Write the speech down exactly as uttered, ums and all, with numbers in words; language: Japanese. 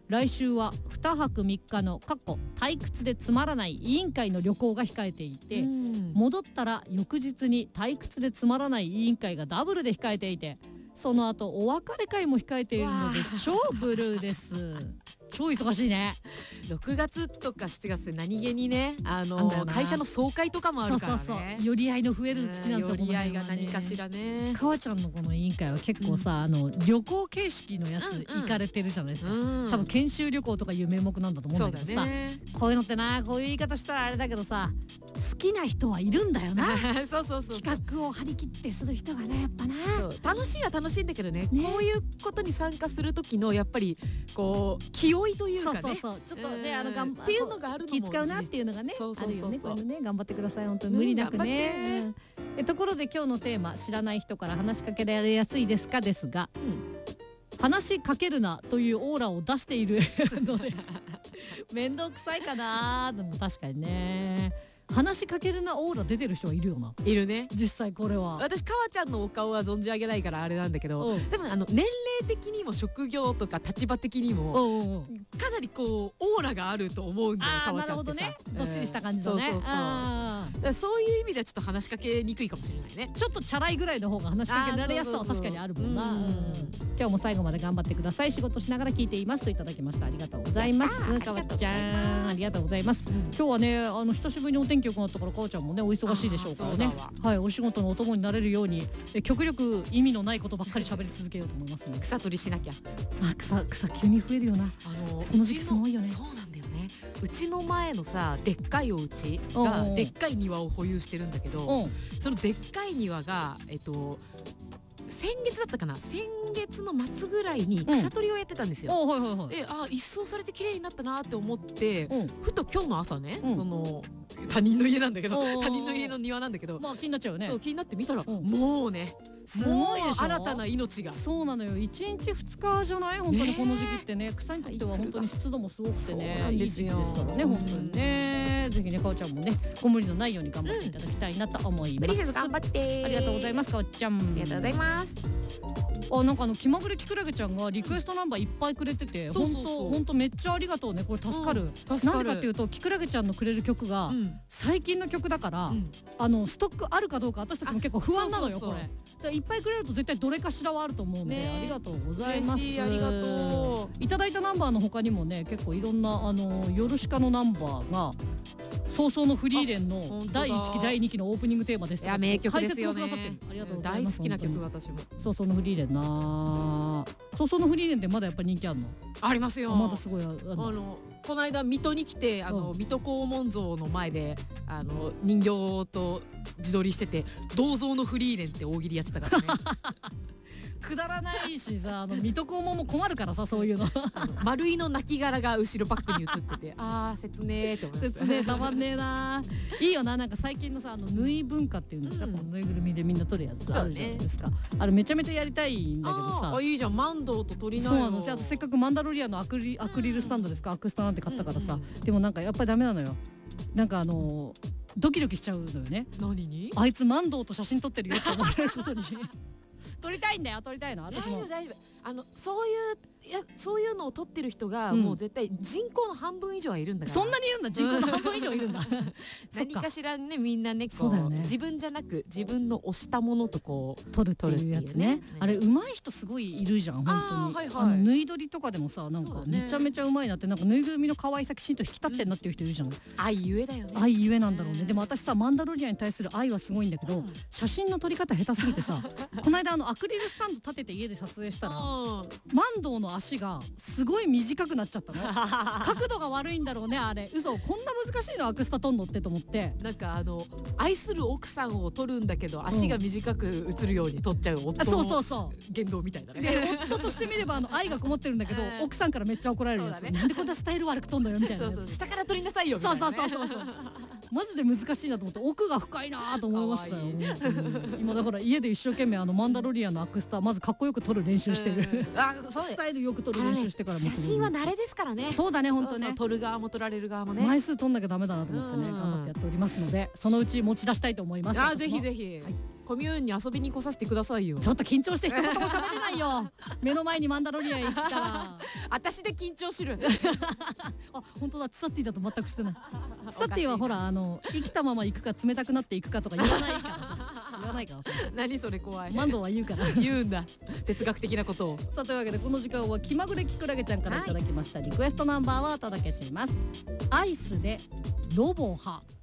来週はにはくみっかのかっこ退屈でつまらない委員会の旅行が控えていて、戻ったら翌日に退屈でつまらない委員会がダブルで控えていて、その後お別れ会も控えているので超ブルーです。超忙しいね。 ろくがつとかしちがつで何気にね、あの会社の総会とかもあるからね。 そうそうそう、寄り合いの増える月なんですよ。 寄り合いが何かしらね。 かわちゃんのこの委員会は結構さ、うん、あの旅行形式のやつ行かれてるじゃないですか、うんうん、多分研修旅行とかいう名目なんだと思うんだけどさ、ね、こういうのってな、こういう言い方したらあれだけどさ、好きな人はいるんだよなそうそうそう、 企画を張り切ってする人がね、やっぱな、 楽しいは楽しいんだけど ね, ねこういうことに参加する時のやっぱりこう気負いというかね、 そうそうそう、ちょっとね、あの頑張っていうのがあるのも気使うなっていうのがね、 そうそうそうそう、 あるよね。これね、頑張ってください、本当に無理なくね、うん、えところで今日のテーマ、知らない人から話しかけられやすいですかですが、うん、話しかけるなというオーラを出しているので面倒くさいかな。でも確かにね、話しかけるなオーラ出てる人はいるよな。 いるね、 実際これは。 私かわちゃんのお顔は存じ上げないからあれなんだけど、でもあの年齢的にも職業とか立場的にもかなりこうオーラがあると思うんだよ、かわちゃんってさ。なるほどね、どっしりした感じのね、そうそうそう、あだそういう意味ではちょっと話しかけにくいかもしれないね。 ちょっとチャラいぐらいの方が話しかけられやすさは確かにあるもんな。今日も最後まで頑張ってください。仕事しながら聞いていますといただきました。ありがとうございます。かわちゃん、ありがとうございます。今日はね、あの久しぶりにお天気良くなったから、かわちゃんもねお忙しいでしょうからね、はい、お仕事のお供になれるようにえ極力意味のないことばっかり喋り続けようと思いますね。 草取りしなきゃ。 あ、草草急に増えるよな、あのこの時期すごいよね。 そうなんだよね。うちの前のさ、でっかいお家がでっかい庭を保有してるんだけど、そのでっかい庭がえっと先月だったかな、先月の末ぐらいに草取りをやってたんですよ、うん、はいはいはい、で、あ、一掃されて綺麗になったなって思って、うん、ふと今日の朝ね、うん、その他人の家なんだけど、他人の家の庭なんだけど、 まあ気になっちゃうよね。 そう気になって見たら、うん、もうね、すごいでしょ、新たな命が。 そうなのよ、いちにちふつかじゃない、本当にこの時期ってね、草にとっては本当に湿度もすごくてね、いい時期ですからね、本当にね。ぜひね、かおちゃんもね、ご無理のないように頑張っていただきたいなと思います。 無理せず頑張って。 ありがとうございます、かおちゃん。 ありがとうございます。 あ、なんかあの気まぐれきくらげちゃんがリクエストナンバーいっぱいくれてて、本当本当めっちゃありがとうね。これ助かる、うん、助かる。なんでかっていうと、きくらげちゃんのくれる曲が、うん、最近の曲だから、うん、あのストックあるかどうか私たちも結構不安なのよ。これでいっぱいくれると絶対どれかしらはあると思うので、ね、ありがとうございます。 嬉しい、ありがとう。いただいたナンバーの他にもね、結構いろんなあのヨルシカのナンバーが早々のフリーレンのだいいちきだいにきのオープニングテーマです。 いや、名曲ですよね。 解説をくださってる。ありがとうございます。 大好きな曲、私も。 早々のフリーレンな。早々のフリーレンってまだやっぱ人気あるの？ ありますよ。 まだすごいある。 あのこの間水戸に来て、あの、うん、水戸黄門像の前であの人形と自撮りしてて、銅像のフリーレンって大喜利やってたからね。 くだらないしさ、あの水戸黄門も困るからさ、そういうの丸いの亡骸が後ろバックに映っててあー切ねーって思います。 切ねー、たまんねえな。いいよな。なんか最近のさ、あの縫い文化っていうんですか、うん、そのぬいぐるみでみんな取るやつあるじゃないですか、ね、あれめちゃめちゃやりたいんだけどさ。 あ、いいじゃん、マンドーと取りなよ。 そうなの。あとせっかくマンダロリアンのアクリ、アクリルスタンドですか、アクスタなんて買ったからさ、うんうん、でもなんかやっぱりダメなのよ。なんかあのー、ドキドキしちゃうのよね。 何に？ あいつマンドーと写真撮ってるよって思われることに撮りたいんだよ、撮りたいの。 私も大丈夫大丈夫。あのそういういやそういうのを撮ってる人が、うん、もう絶対人口の半分以上はいるんだから。 そんなにいるんだ。人口の半分以上いるんだ何かしらね、みんなね、こう、 そうだよね、 自分じゃなく自分の推したものとこう撮るっていうやつね。ね、あれ上手い人すごいいるじゃん、本当に。あ、はいはい、あの縫い撮りとかでもさ、なんかめちゃめちゃ上手いなって、なんかぬいぐるみの可愛さきちんと引き立ってんなっていう人いるじゃん、うん、 愛ゆえだよね。 愛ゆえなんだろうね。でも私さ、マンダロリアンに対する愛はすごいんだけど、うん、写真の撮り方下手すぎてさこの間あのアクリルスタンド立てて家で撮影したら、マンドーの足がすごい短くなっちゃったの角度が悪いんだろうね、あれ。嘘、こんな難しいのアクスタ撮んのってと思って。 なんかあの愛する奥さんを撮るんだけど、足が短く映るように撮っちゃう夫の、うん、そうそうそう言動みたいなね。 で夫としてみればあの愛がこもってるんだけど奥さんからめっちゃ怒られるやつ、ね、なんでこんなスタイル悪く撮んのよみたいな。 そうそう、下から撮りなさいよみたいな、ね、 そうそうそうそうマジで難しいなと思って、奥が深いなと思いましたよ。今だから家で一生懸命あのマンダロリアンのアクスタまずかっこよく撮る練習してる、あ、そうスタイルよく撮る練習してから、 写真は慣れですからね。 そうだね、本当ね。 そうそう、撮る側も撮られる側もね、 枚数撮んなきゃダメだなと思ってね、頑張ってやっておりますので、そのうち持ち出したいと思います。 あ、ぜひぜひ、はい。 コミューンに遊びに来させてくださいよ。 ちょっと緊張して一言も喋れないよ目の前にマンダロリアン行ったら私で緊張するあ、本当だ、ツサッティだと全くしてないツサッティはほら、あの生きたまま行くか冷たくなっていくかとか言わないからさ言わないから何それ怖い。 マンドは言うから言うんだ哲学的なことを。 さあ、というわけでこの時間は気まぐれきくらげちゃんからいただきましたリクエストナンバーをお届けします。アイスでロボハ。